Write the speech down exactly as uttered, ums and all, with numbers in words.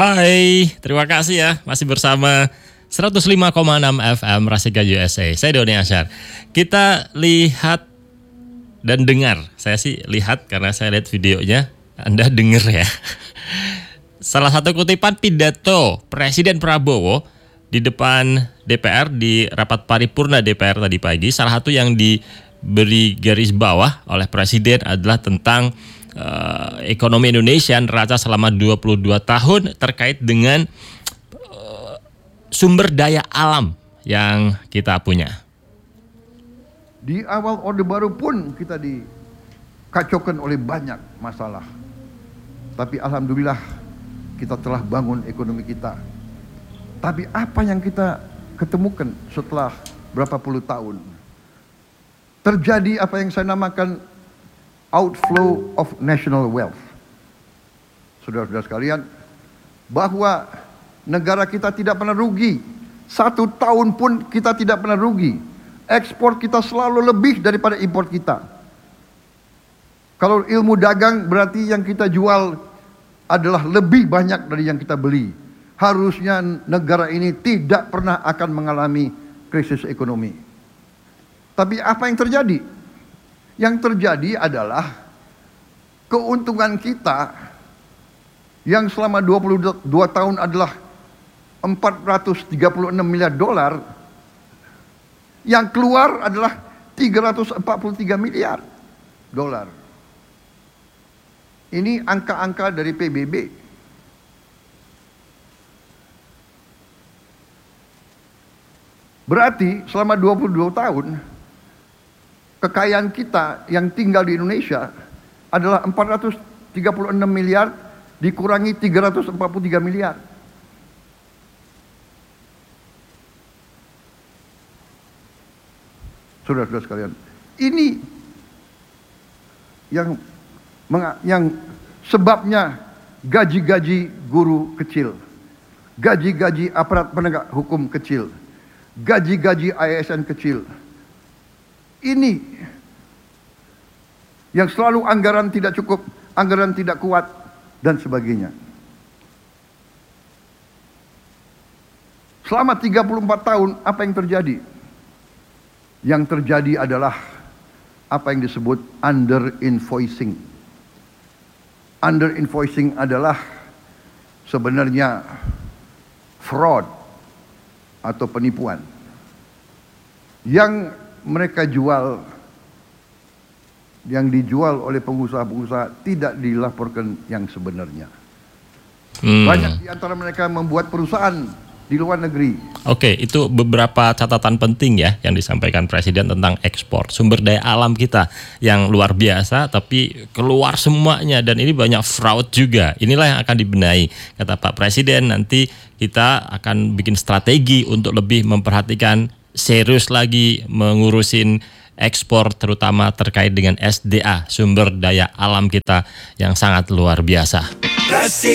Hai, terima kasih ya masih bersama seratus lima koma enam F M Rasika U S A. Saya Doni Asyar. Kita lihat dan dengar. Saya sih lihat karena saya lihat videonya. Anda dengar ya. Salah satu kutipan pidato Presiden Prabowo di depan D P R di rapat paripurna D P R tadi pagi. Salah satu yang diberi garis bawah oleh Presiden adalah tentang uh, ekonomi Indonesia neraca selama dua puluh dua tahun terkait dengan uh, sumber daya alam yang kita punya. Di awal Orde Baru pun kita dikacaukan oleh banyak masalah. Tapi alhamdulillah kita telah bangun ekonomi kita. Tapi apa yang kita ketemukan setelah berapa puluh tahun? Terjadi apa yang saya namakan outflow of national wealth. Saudara-saudara sekalian, bahwa negara kita tidak pernah rugi. Satu tahun pun kita tidak pernah rugi. Ekspor kita selalu lebih daripada impor kita. Kalau ilmu dagang berarti yang kita jual adalah lebih banyak dari yang kita beli. Harusnya negara ini tidak pernah akan mengalami krisis ekonomi. Tapi apa yang terjadi? Yang terjadi adalah keuntungan kita yang selama dua puluh dua tahun adalah empat ratus tiga puluh enam miliar dolar, yang keluar adalah tiga ratus empat puluh tiga miliar dolar. Ini angka-angka dari P B B. Berarti selama dua puluh dua tahun kekayaan kita yang tinggal di Indonesia adalah empat ratus tiga puluh enam miliar dikurangi tiga ratus empat puluh tiga miliar. Saudara-saudara sekalian, ini yang yang sebabnya gaji-gaji guru kecil, gaji-gaji aparat penegak hukum kecil, gaji-gaji A S N kecil. Ini yang selalu anggaran tidak cukup, anggaran tidak kuat, dan sebagainya. Selama tiga puluh empat tahun, apa yang terjadi? Yang terjadi adalah apa yang disebut under invoicing. Under invoicing adalah sebenarnya fraud atau penipuan yang mereka jual, yang dijual oleh pengusaha-pengusaha tidak dilaporkan yang sebenarnya. Hmm. Banyak di antara mereka membuat perusahaan di luar negeri. Oke, itu beberapa catatan penting ya yang disampaikan Presiden tentang ekspor sumber daya alam kita yang luar biasa, tapi keluar semuanya dan ini banyak fraud juga. Inilah yang akan dibenahi, kata Pak Presiden. Nanti kita akan bikin strategi untuk lebih memperhatikan, serius lagi mengurusin ekspor, terutama terkait dengan S D A, sumber daya alam kita yang sangat luar biasa.